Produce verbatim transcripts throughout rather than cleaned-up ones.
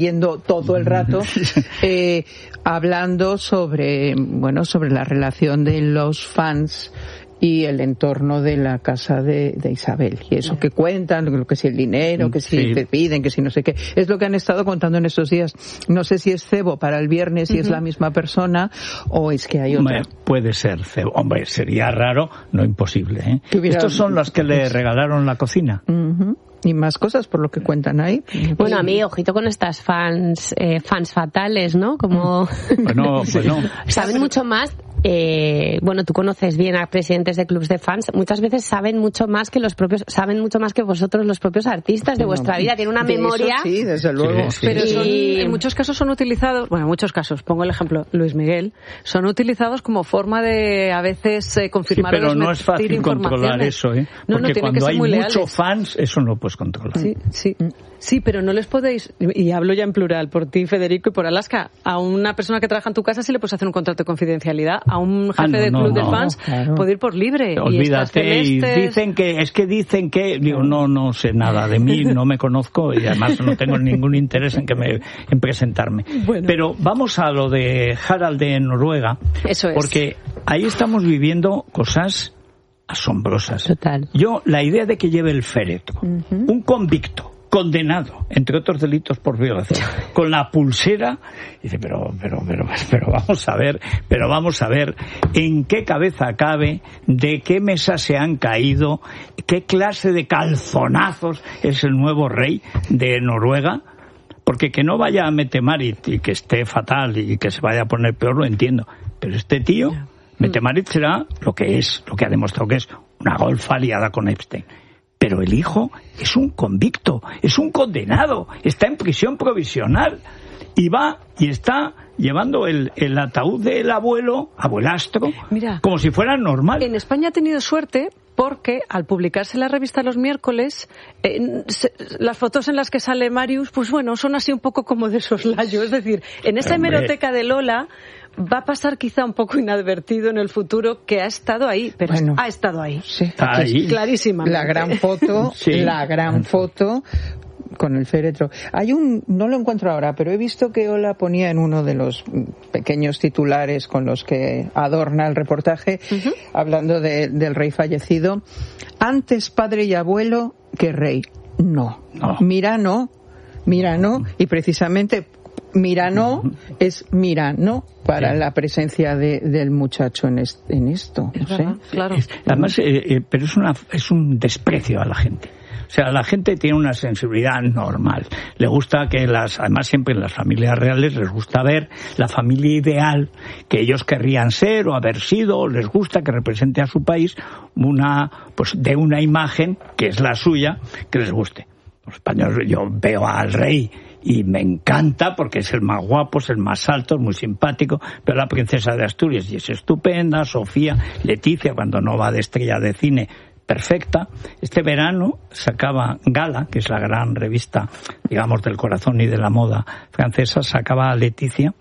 yendo todo el rato eh, hablando sobre, bueno, sobre la relación de los fans y el entorno de la casa de, de Isabel. Y eso que cuentan, lo que si el dinero, que si sí. te piden, que si no sé qué. Es lo que han estado contando en estos días. No sé si es cebo para el viernes, si uh-huh. es la misma persona, o es que hay otra. Hombre, puede ser cebo. Hombre, sería raro, no imposible, ¿eh? Hubiera... Estos son los que le regalaron la cocina. Uh-huh. Y más cosas por lo que cuentan ahí. Bueno, a mí, ojito con estas fans eh, fans fatales, ¿no? Como... Bueno, bueno. Saben mucho más. Eh, bueno, tú conoces bien a presidentes de clubs de fans. Muchas veces saben mucho más que los propios, saben mucho más que vosotros los propios artistas de vuestra vida. Tienen una de memoria. Eso sí, desde luego. Sí, sí. Pero son, en muchos casos son utilizados, bueno, en muchos casos, pongo el ejemplo, Luis Miguel, son utilizados como forma de a veces eh, confirmar. Sí, pero no es fácil controlar eso, ¿eh? No, Porque no, cuando hay muchos leales. fans, eso no lo puedes controlar. Sí, sí. Sí, pero no les podéis, y hablo ya en plural, por ti, Federico, y por Alaska, a una persona que trabaja en tu casa sí le puedes hacer un contrato de confidencialidad, a un jefe ah, no, de club no, de fans no, claro. puede ir por libre. Olvídate, y, y dicen que, es que dicen que, digo, no, no sé nada de mí, no me conozco y además no tengo ningún interés en que me, en presentarme. Bueno. Pero vamos a lo de Harald de Noruega. Eso es. Porque ahí estamos viviendo cosas asombrosas. Total. Yo, la idea de que lleve el féretro, uh-huh. un convicto, condenado, entre otros delitos por violación, con la pulsera, dice, pero, pero, pero, pero vamos a ver, pero vamos a ver en qué cabeza cabe, de qué mesa se han caído, qué clase de calzonazos es el nuevo rey de Noruega, porque que no vaya a Mette-Marit y que esté fatal y que se vaya a poner peor, lo entiendo, pero este tío, Mette-Marit será lo que es, lo que ha demostrado que es, una golfa liada con Epstein. Pero el hijo es un convicto, es un condenado, está en prisión provisional y va y está llevando el, el ataúd del abuelo, abuelastro, Mira, como si fuera normal. En España ha tenido suerte porque al publicarse la revista los miércoles, eh, se, las fotos en las que sale Marius, pues bueno, son así un poco como de soslayo. Es decir, en esa Hombre. hemeroteca de Lola va a pasar quizá un poco inadvertido en el futuro que ha estado ahí, pero bueno, ha estado ahí. Sí, está ahí. Clarísimamente. La gran foto, sí. la gran foto con el féretro. Hay un, no lo encuentro ahora, pero he visto que Ola ponía en uno de los pequeños titulares con los que adorna el reportaje, uh-huh. hablando de, del rey fallecido, antes padre y abuelo que rey. No, no. Mira no, mira no, y precisamente Mirano es Mirano para sí. la presencia de, del muchacho en, est, en esto. Es no verdad, sé. Claro. Además, eh, eh, pero es, una, es un desprecio a la gente. O sea, la gente tiene una sensibilidad normal. Le gusta que las, además siempre en las familias reales les gusta ver la familia ideal que ellos querrían ser o haber sido, les gusta que represente a su país una, pues de una imagen que es la suya, que les guste. Los españoles, yo veo al rey y me encanta porque es el más guapo, es el más alto, es muy simpático, pero la princesa de Asturias y es estupenda, Sofía, Leticia, cuando no va de estrella de cine, perfecta. Este verano sacaba Gala, que es la gran revista, digamos, del corazón y de la moda francesa, sacaba a Leticia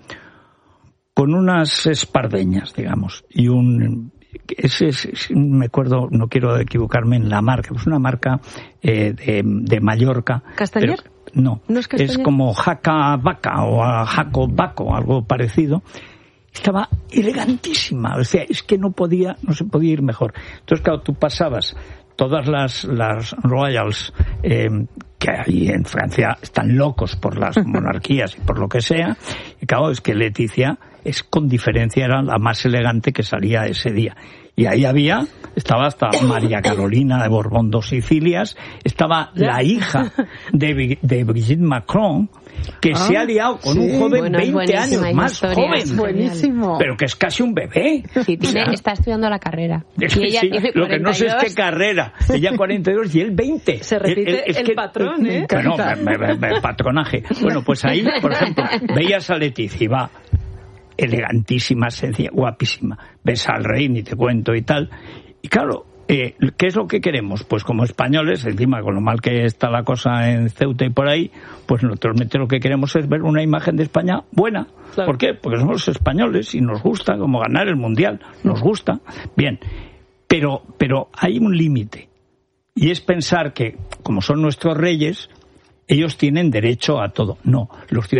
con unas espardeñas, digamos, y un... Ese es, me acuerdo, no quiero equivocarme en la marca, es una marca eh, de, de Mallorca. ¿Castañer? Pero, no, no es, es como Jaca Vaca o Jaco Baco, algo parecido. Estaba elegantísima, o sea, es que no podía, no se podía ir mejor. Entonces, claro, tú pasabas todas las, las royals eh, que ahí en Francia están locos por las monarquías y por lo que sea, y claro, es que Leticia es con diferencia era la más elegante que salía ese día. Y ahí había, estaba hasta María Carolina de Borbón dos Sicilias, estaba la hija de, de Brigitte Macron, que ah, se ha liado con sí. un joven bueno, veinte años más historia, joven, buenísimo. pero que es casi un bebé. Sí, tiene, o sea, está estudiando la carrera. Es que y ella sí, tiene lo que no sé es qué carrera. Ella cuarenta y dos y él veinte. Se repite el, el, el que, patrón, ¿eh? Bueno, me, me, me, patronaje. Bueno, pues ahí, por ejemplo, veías a Leticia y va elegantísima, sencilla, guapísima. Ves al rey, ni te cuento y tal. Y claro, eh, ¿qué es lo que queremos? Pues como españoles, encima con lo mal que está la cosa en Ceuta y por ahí, pues naturalmente lo que queremos es ver una imagen de España buena. Claro. ¿Por qué? Porque somos españoles y nos gusta, como ganar el Mundial, nos gusta. Bien, pero, pero hay un límite. Y es pensar que, como son nuestros reyes, ellos tienen derecho a todo. No, los